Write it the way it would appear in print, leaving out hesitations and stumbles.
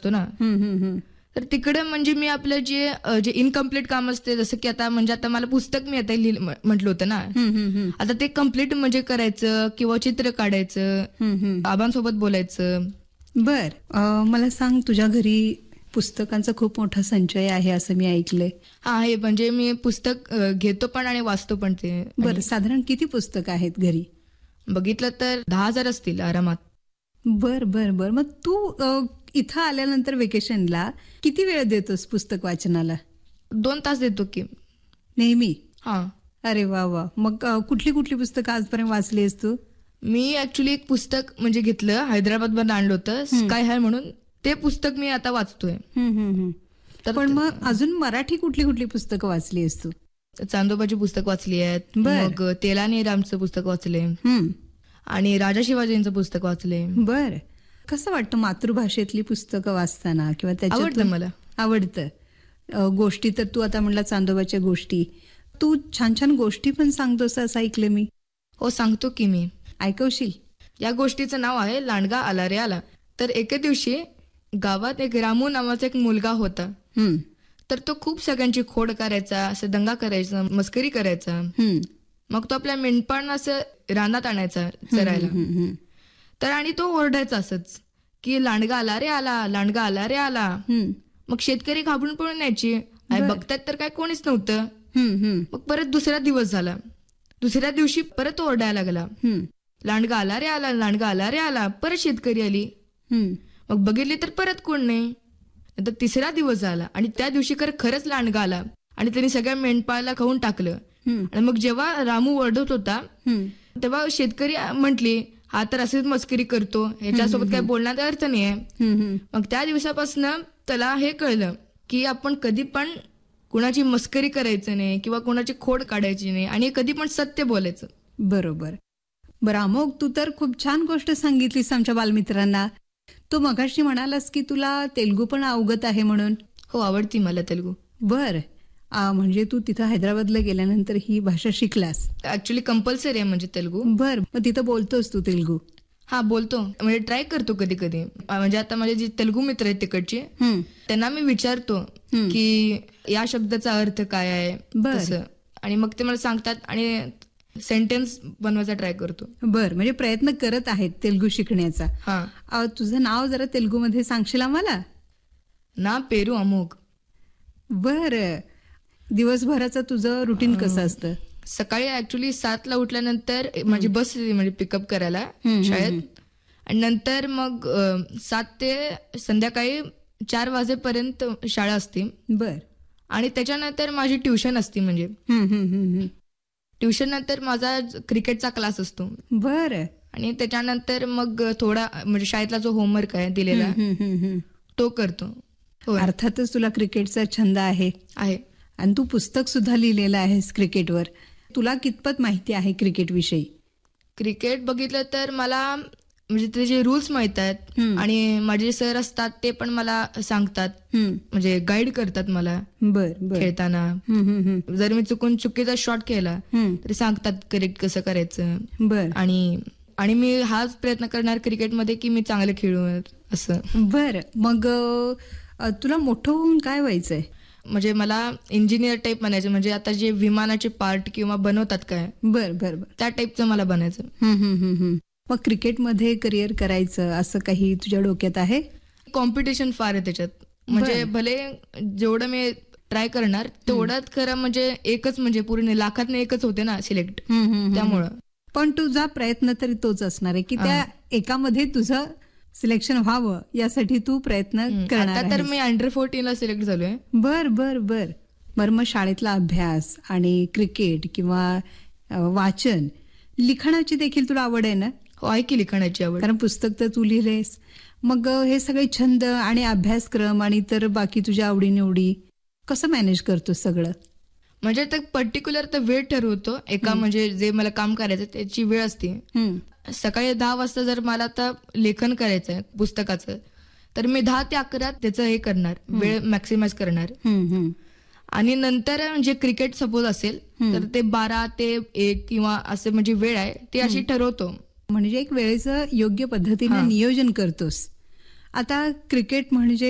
असतो ना, तर तिकडे म्हणजे मी आपलं जे इनकम्प्लीट काम असते, जसं की आता म्हणजे आता मला पुस्तक मी आता म्हटलं होतं ना, आता ते कम्प्लीट म्हणजे करायचं किंवा चित्र काढायचं, आबांसोबत बोलायचं. मला सांग, तुझ्या घरी पुस्तकांचा खूप मोठा संचय आहे असं मी ऐकलंय. हा, आहे. म्हणजे मी पुस्तक घेतो पण आणि वाचतो पण ते. साधारण किती पुस्तकं आहेत घरी? बघितलं तर 10,000 असतील आरामात. बर. मग तू इथं आल्यानंतर वेकेशनला किती वेळ देतोस पुस्तक वाचनाला? 2 तास देतो की नेहमी. हा. अरे वा. मग कुठली कुठली पुस्तकं आजपर्यंत वाचलीस तू? मी ऍक्च्युली एक पुस्तक म्हणजे घेतलं, हैदराबाद मधून आणलं होतं, स्काय हाय म्हणून. ते पुस्तक मी आता वाचतोय. पण मग अजून मराठी कुठली कुठली पुस्तकं वाचली आहेस तू? चांदोबाची पुस्तक वाचली आहेत, मग तेलानी रामचं पुस्तक वाचले, आणि राजा शिवाजींचं पुस्तक वाचले. बर. कसं वाटतं मातृभाषेतली पुस्तकं वाचताना? किंवा आवडतं मला. आवडतं. गोष्टी तर तू आता म्हणला, चांदोबाच्या गोष्टी. तू छान छान गोष्टी पण सांगतोस असं ऐकलं मी. हो, सांगतो की मी. ऐकवशील? या गोष्टीचं नाव आहे लांडगा आला रे आला. तर एके दिवशी गावात एक रामू नावाचा एक मुलगा होता. तर तो खूप सगळ्यांची खोड करायचा, असं दंगा करायचा, मस्करी करायचा. मग तो आपल्या मेंढपाळांना असं रानात आणायचा चरायला. तर आणि तो ओरडायचा असंच की लांडगा आला रे आला, लांडगा आला रे आला. मग शेतकरी घाबरून पळून यायची, बघतात तर काय कोणीच नव्हतं. मग परत दुसरा दिवस झाला. दुसऱ्या दिवशी परत तो ओरडायला लागला, लांडगा आला रे आला, लांडगा आला रे आला. परत शेतकरी आली, मग बघितली तर परत कोण नाही. नंतर तिसरा दिवस झाला आणि त्या दिवशी खरंच लांडगा आला आणि त्यांनी सगळ्या मेंढपाळाला खाऊन टाकलं. आणि मग जेव्हा रामू ओरडत होता तेव्हा शेतकरी म्हटली, हा तर असेच मस्करी करतो, ह्याच्यासोबत काय बोलण्याचा अर्थ नाहीये. मग त्या दिवसापासून त्याला हे कळलं की आपण कधी पण कुणाची मस्करी करायचं नाही किंवा कुणाची खोड काढायची नाही आणि कधी पण सत्य बोलायचं. बरोबर. अमोघ, तू तर खूप छान गोष्ट सांगितलीस आमच्या बालमित्रांना. तू मगाशी म्हणालास की तुला तेलुगू पण अवगत आहे म्हणून. हो, आवडती मला तेलुगू. म्हणजे तू तिथं हैदराबादला गेल्यानंतर ही भाषा शिकलास? ऍक्च्युली कंपल्सरी आहे म्हणजे तेलुगू. मग तिथं बोलतोस तू तेलुगू? हा, बोलतो. म्हणजे ट्राय करतो कधी कधी. म्हणजे आता माझे जे तेलुगू मित्र आहेत तिकडचे, त्यांना मी विचारतो की या शब्दाचा अर्थ काय आहे तसं, आणि मग ते मला सांगतात आणि सेंटेन्स बनवायचा ट्राय करतो. म्हणजे प्रयत्न करत आहेत तेलुगू शिकण्याचा. हा. तुझं नाव जरा तेलुगू मध्ये सांगशील आम्हाला? ना पेरू अमोघ. दिवसभराचं तुझं रुटीन कसं असतं? सकाळी ऍक्च्युली 7ला उठल्यानंतर माझी बस म्हणजे पिकअप करायला शाळेत, आणि नंतर मग 7 ते संध्याकाळी 4 वाजेपर्यंत शाळा असते. आणि त्याच्यानंतर माझी ट्युशन असते. म्हणजे ट्युशन नंतर माझा क्रिकेटचा क्लास असतो. आणि त्याच्यानंतर मग थोडा म्हणजे शाळेतला जो होमवर्क आहे दिलेला तो करतो. अर्थातच तुला क्रिकेटचा छंद आहे. आणि तू पुस्तक सुद्धा लिहिलेलं आहेस क्रिकेटवर. तुला कितपत माहिती आहे क्रिकेट विषयी? क्रिकेट बघितलं तर मला म्हणजे त्याचे रूल्स माहित आहेत, आणि माझे सर असतात ते पण मला सांगतात, म्हणजे गाईड करतात मला खेळताना. जर मी चुकीचा शॉट केला तरी सांगतात करेक्ट कसं करायचं. आणि मी हाच प्रयत्न करणार क्रिकेटमध्ये की मी चांगलं खेळू असं. मग तुला मोठं होऊन काय व्हायचंय? म्हणजे मला इंजिनियर टाईप बनायचं. म्हणजे आता जे विमानाचे पार्ट किंवा बनवतात काय, त्या टाईपचं मला बनायचं. मग क्रिकेटमध्ये करिअर करायचं असं काही तुझ्या डोक्यात आहे? कॉम्पिटिशन फार आहे त्याच्यात. म्हणजे भले जेवढं मी ट्राय करणार तेवढंच खरं, म्हणजे एकच म्हणजे पूर्ण लाखात एकच होते ना सिलेक्ट, त्यामुळं. पण तुझा प्रयत्न तरी तोच असणार आहे की त्या एकामध्ये तुझं सिलेक्शन व्हावं यासाठी तू प्रयत्न करणार. आता तर मी अंडर-14 सिलेक्ट झालोय. मग शाळेतला अभ्यास आणि क्रिकेट किंवा वाचन, लिखाणाची देखील तुला आवड आहे ना? हो, आहे की लिखाणाची आवड. कारण पुस्तक तर तू लिहिलेस. मग हे सगळे छंद आणि अभ्यासक्रम आणि तर बाकी तुझ्या आवडीनिवडी कसं मॅनेज करतोस सगळं? म्हणजे तर पर्टिक्युलर तर वेळ ठरवतो एका, म्हणजे जे मला काम करायचं त्याची वेळ असते. सकाळी 10 वाजता जर मला आता लेखन करायचं आहे पुस्तकाचं, तर मी 10 ते 11 त्याचं हे करणार, वेळ मॅक्सिमाइज करणार. आणि नंतर म्हणजे क्रिकेट सपोज असेल तर ते 12 ते 1 किंवा असे म्हणजे वेळ आहे ते अशी ठरवतो. म्हणजे एक वेळेचं योग्य पद्धतीने नियोजन करतोस. आता क्रिकेट म्हणजे